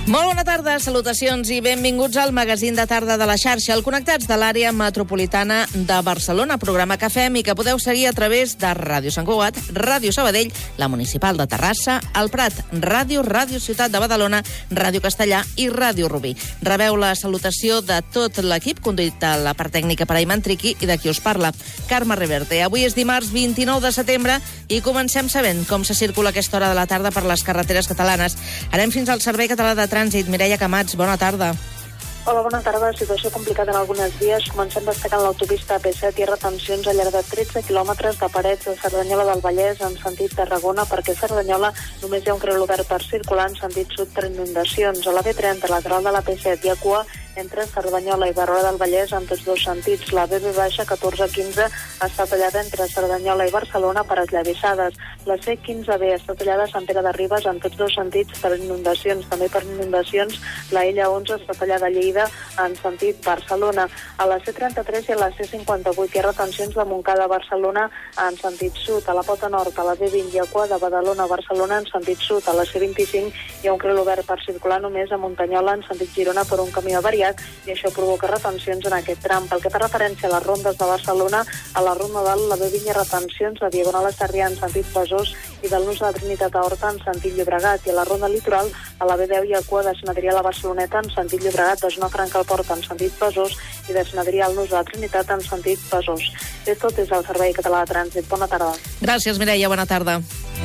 Molt bona tarda, salutacions i benvinguts al magazín de tarda de la xarxa, el Connectats de l'àrea metropolitana de Barcelona, programa que fem i que podeu seguir a través de Ràdio Sant Cugat, Ràdio Sabadell, la Municipal de Terrassa, el Prat, Ràdio Ciutat de Badalona, Ràdio Castellà i Ràdio Rubí. Rebeu la salutació de tot l'equip, conduït a la part tècnica per Ayman Triqui i de qui us parla, Carme Reverte. Avui és dimarts 29 de setembre i comencem sabent com se circula a aquesta hora de la tarda per les carreteres catalanes. Anem fins al Servei Català de Trànsit. Mireia Camats, bona tarda. Hola, bona tarda. Situació complicada en algunes vies. Comencem destacant l'autopista AP7 i retencions al llarg de 13 quilòmetres de parets de Cerdanyola del Vallès en sentit Tarragona, perquè a Cerdanyola només hi ha un carril obert per circular en sentit sud per inundacions. A la B30, lateral de l'AP7, hi ha cua entre Cerdanyola i Barberà del Vallès en tots dos sentits. La BB-1415 està tallada entre Cerdanyola i Barcelona per esllavissades. La C15B està tallada a Sant Pere de Ribes en tots dos sentits per inundacions. També per inundacions, la L11 està tallada a Lleida en sentit Barcelona. A la C33 i a la C58 hi ha retencions de Montcada a Barcelona en sentit sud. A la Pota Nord, a la B20 hi ha cua de Badalona a Barcelona en sentit sud. A la C25 hi ha un carril obert per circular només a Muntanyola en sentit Girona per un camí avariat, i això provoca retencions en aquest tram. Pel que fa referència a les rondes de Barcelona, a la Ronda Dalt, la B20 hi ha retencions de Diagonal a Sarrià en sentit Besòs i del Nus de la Trinitat a Horta en sentit Llobregat, i a la Ronda Litoral, a la B10 hi ha cua de Sant Adrià a la Barceloneta en sentit Llobregat, de Zona Franca al Port en sentit Besòs i de Sant Adrià al Nus de la Trinitat en sentit Besòs. És tot des del Servei Català de Trànsit. Bona tarda. Gràcies, Mireia. Bona tarda.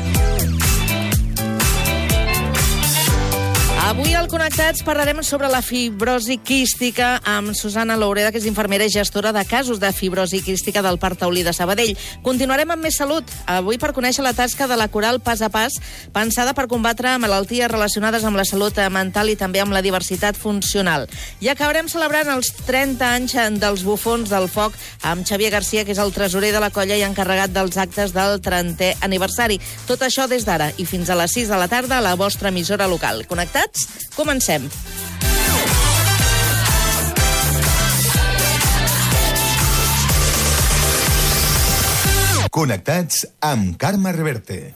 Avui al Connectats parlarem sobre la fibrosi quística amb Susana Loureda, que és infermera i gestora de casos de fibrosi quística del Parc Taulí de Sabadell. Continuarem amb més salut, avui per conèixer la tasca de la Coral Pas a Pas, pensada per combatre malalties relacionades amb la salut mental i també amb la diversitat funcional. I acabarem celebrant els 30 anys dels Bufons del Foc amb Xavier Garcia, que és el tresorer de la colla i encarregat dels actes del 30è aniversari. Tot això des d'ara i fins a les 6 de la tarda a la vostra emissora local. Connectats? Comencem. Connectats amb Carme Reverte.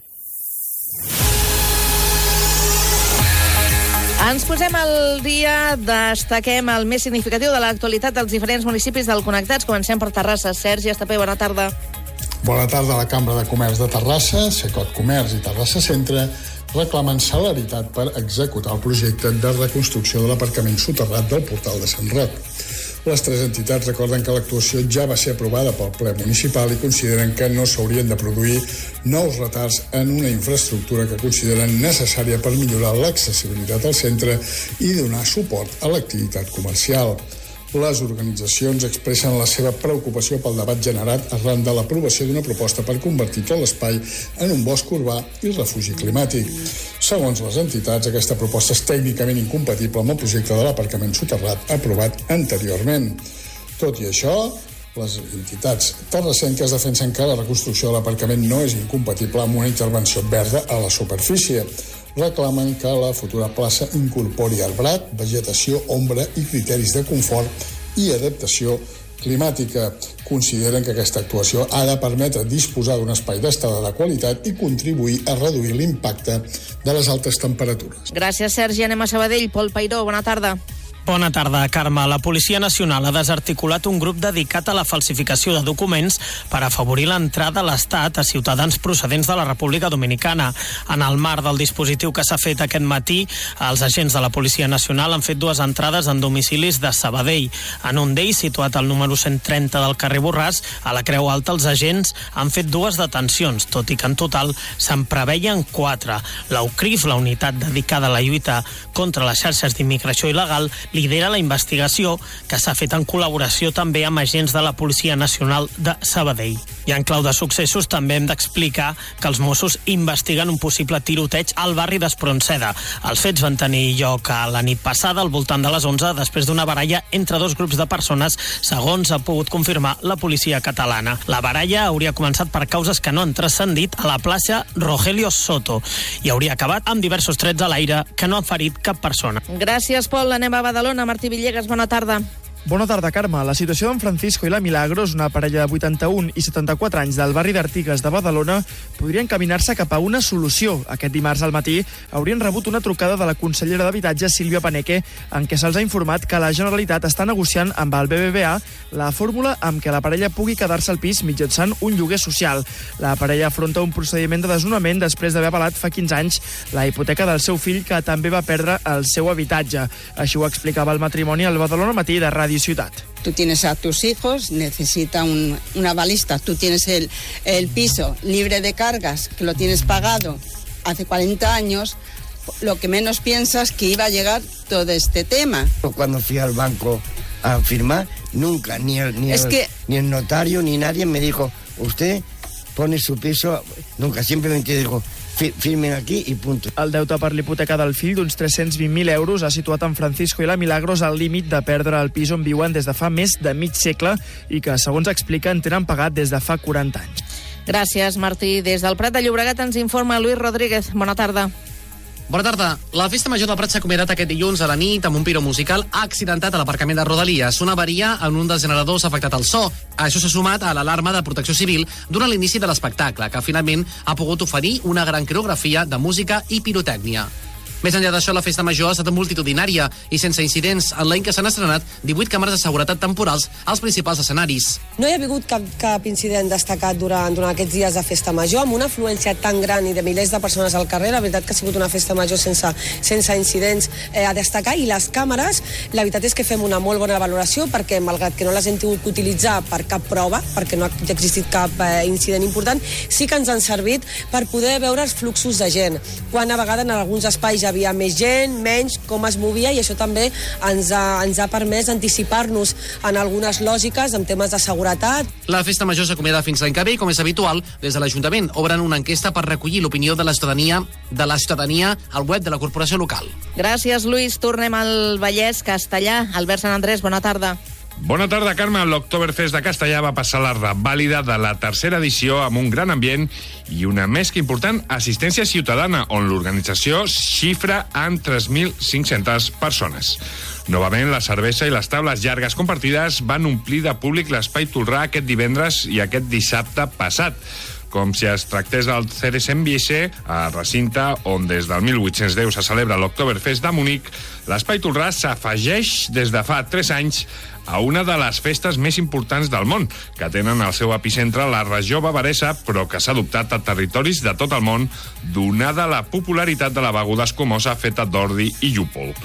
Ens posem al dia, destaquem el més significatiu de l'actualitat dels diferents municipis del Connectats. Comencem per Terrassa. Sergi Estapé, bona tarda. Bona tarda. La Cambra de Comerç de Terrassa, Secot Comerç i Terrassa Centre reclamen celeritat per executar el projecte de reconstrucció de l'aparcament soterrat del portal de Sant Roc. Les tres entitats recorden que l'actuació ja va ser aprovada pel ple municipal i consideren que no s'haurien de produir nous retards en una infraestructura que consideren necessària per millorar l'accessibilitat al centre i donar suport a l'activitat comercial. Les organitzacions expressen la seva preocupació pel debat generat arran de l'aprovació d'una proposta per convertir tot l'espai en un bosc urbà i refugi climàtic. Segons les entitats, aquesta proposta és tècnicament incompatible amb el projecte de l'aparcament soterrat aprovat anteriorment. Tot i això, les entitats terrassenques defensen que la reconstrucció de l'aparcament no és incompatible amb una intervenció verda a la superfície. Reclamen que la futura plaça incorpori arbrat, vegetació, ombra i criteris de confort i adaptació climàtica. Consideren que aquesta actuació ha de permetre disposar d'un espai d'estada de qualitat i contribuir a reduir l'impacte de les altes temperatures. Gràcies, Sergi. Anem a Sabadell. Pol Peiró, bona tarda. Bona tarda, Carme. La Policia Nacional ha desarticulat un grup dedicat a la falsificació de documents per afavorir l'entrada a l'Estat a ciutadans procedents de la República Dominicana. En el marc del dispositiu que s'ha fet aquest matí, els agents de la Policia Nacional han fet dues entrades en domicilis de Sabadell. En un d'ells, situat al número 130 del carrer Borràs, a la Creu Alta, els agents han fet dues detencions, tot i que en total se'n preveien 4. La UCRIF, la unitat dedicada a la lluita contra les xarxes d'immigració il·legal, lidera la investigació, que s'ha fet en col·laboració també amb agents de la Policia Nacional de Sabadell. I en clau de successos també hem d'explicar que els Mossos investiguen un possible tiroteig al barri d'Espronceda. Els fets van tenir lloc a la nit passada, al voltant de les 11, després d'una baralla entre dos grups de persones, segons ha pogut confirmar la policia catalana. La baralla hauria començat per causes que no han transcendit a la plaça Rogelio Soto i hauria acabat amb diversos trets a l'aire que no han ferit cap persona. Gràcies, Pol. Anem a Badalona. Martí Villegas, bona tarda. Bona tarda, Carme. La situació d'en Francisco i la Milagros, una parella de 81 i 74 anys del barri d'Artigues de Badalona, podria encaminar-se cap a una solució. Aquest dimarts al matí haurien rebut una trucada de la consellera d'Habitatge, Sílvia Paneque, en què se'ls ha informat que la Generalitat està negociant amb el BBVA la fórmula amb què la parella pugui quedar-se al pis mitjançant un lloguer social. La parella afronta un procediment de desnonament després d'haver avalat fa 15 anys la hipoteca del seu fill, que també va perdre el seu habitatge. Així ho explicava el matrimoni al Badalona Matí de Ràdio Ciutat. Tú tienes a tus hijos, necesita una balista, tú tienes el piso libre de cargas, que lo tienes pagado hace 40 años, lo que menos piensas que iba a llegar todo este tema. Cuando fui al banco a firmar, nunca, ni el notario ni nadie me dijo, usted pone su piso, nunca, simplemente dijo, firmen aquí i punt. El deute per l'hipoteca del fill d'uns 320.000 euros ha situat en Francisco i la Milagros al límit de perdre el pis on viuen des de fa més de mig segle i que, segons expliquen, tenen pagat des de fa 40 anys. Gràcies, Martí. Des del Prat de Llobregat ens informa Luis Rodríguez. Bona tarda. Bona tarda. La festa major del Prat s'ha acomiadat aquest dilluns a la nit amb un piro musical accidentat a l'aparcament de Rodalies. Una avaria en un dels generadors ha afectat el so. Això s'ha sumat a l'alarma de Protecció Civil durant l'inici de l'espectacle, que finalment ha pogut oferir una gran coreografia de música i pirotècnia. Més enllà d'això, la festa major ha estat multitudinària i sense incidents, en l'any que s'han estrenat 18 càmeres de seguretat temporals als principals escenaris. No hi ha hagut cap incident destacat durant aquests dies de festa major, amb una afluència tan gran i de milers de persones al carrer. La veritat que ha sigut una festa major sense incidents a destacar, i les càmeres, la veritat és que fem una molt bona valoració, perquè malgrat que no les hem tingut que utilitzar per cap prova, perquè no ha existit cap incident important, sí que ens han servit per poder veure els fluxos de gent. Quan a vegades en alguns espais hi havia més gent, menys, com es movia, i això també ens ha permès anticipar-nos en algunes lògiques en temes de seguretat. La festa major s'acomiada fins l'any que ve i, com és habitual, des de l'Ajuntament obren una enquesta per recollir l'opinió de la ciutadania al web de la corporació local. Gràcies, Luis. Tornem al Vallès Castellà. Albert Sant Andrés, bona tarda. Bona tarda, Carme. L'Octoberfest de Castellà va passar la revàlida de la tercera edició amb un gran ambient i una més que important assistència ciutadana, on l'organització xifra en 3.500 persones. Novament, la cervesa i les taules llargues compartides van omplir de públic l'espai Tolrà aquest divendres i aquest dissabte passat, com si es tractés del Theresienwiese, a recinte on des del 1810 se celebra l'Octoberfest de Munic. L'espai Tolrà s'afegeix des de fa 3 anys a una de les festes més importants del món, que tenen el seu epicentre a la regió bavaresa, però que s'ha adoptat a territoris de tot el món, donada la popularitat de la beguda escumosa feta d'ordi i llúpol.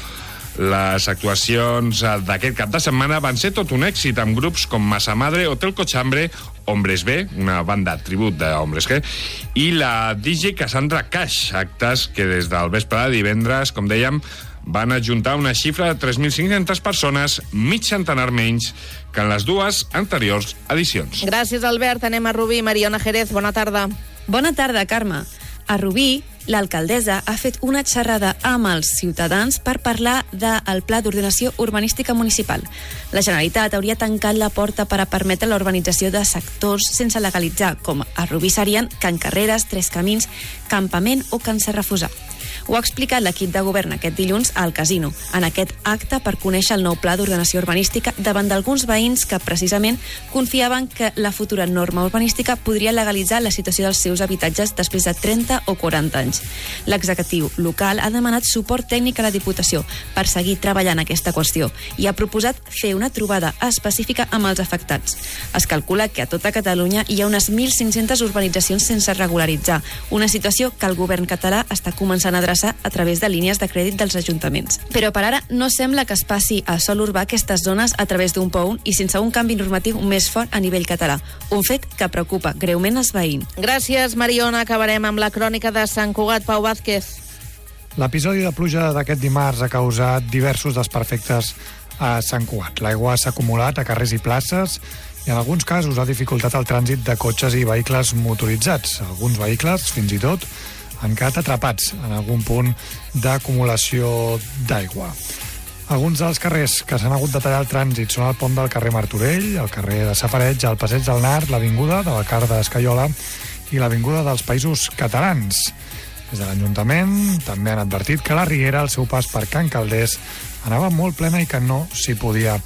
Les actuacions d'aquest cap de setmana van ser tot un èxit, amb grups com Massa Madre, Hotel Cochambre, Hombres B, una banda tribut d'Hombres G, i la DJ Cassandra Cash, actes que des del vespre de divendres, com dèiem, van ajuntar una xifra de 3.500 persones, mig centenar menys que en les dues anteriors edicions. Gràcies, Albert. Anem a Rubí. Mariona Jerez, bona tarda. Bona tarda, Carme. A Rubí, l'alcaldessa ha fet una xerrada amb els ciutadans per parlar del Pla d'Ordenació Urbanística Municipal. La Generalitat hauria tancat la porta per a permetre l'urbanització de sectors sense legalitzar, com a Rubí serien Can Carreres, Tres Camins, Campament o Can Serrafusar. Ho ha explicat l'equip de govern aquest dilluns al Casino, en aquest acte per conèixer el nou pla d'ordenació urbanística davant d'alguns veïns que precisament confiaven que la futura norma urbanística podria legalitzar la situació dels seus habitatges després de 30 o 40 anys. L'executiu local ha demanat suport tècnic a la Diputació per seguir treballant aquesta qüestió i ha proposat fer una trobada específica amb els afectats. Es calcula que a tota Catalunya hi ha unes 1.500 urbanitzacions sense regularitzar, una situació que el govern català està començant a adreçar a través de línies de crèdit dels ajuntaments. Però per ara no sembla que es passi a sòl urbà aquestes zones a través d'un POUN i sense un canvi normatiu més fort a nivell català. Un fet que preocupa greument els veïns. Gràcies, Mariona. Acabarem amb la crònica de Sant Cugat. Pau Vázquez. L'episodi de pluja d'aquest dimarts ha causat diversos desperfectes a Sant Cugat. L'aigua s'ha acumulat a carrers i places i en alguns casos ha dificultat el trànsit de cotxes i vehicles motoritzats. Alguns vehicles, fins i tot, han quedat atrapats en algun punt d'acumulació d'aigua. Alguns dels carrers que s'han hagut de tallar el trànsit són el pont del carrer Martorell, el carrer de Safareig, el passeig del Nart, l'avinguda de la Car d'Escaiola i l'avinguda dels Països Catalans. Des de l'Ajuntament també han advertit que la Riera, al seu pas per Can Calders, anava molt plena i que no s'hi podia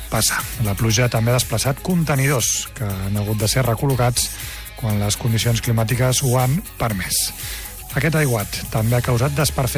passar. La pluja també ha desplaçat contenidors que han hagut de ser recol·locats quan les condicions climàtiques ho han permès. Aquest aiguat també ha causat desperfectes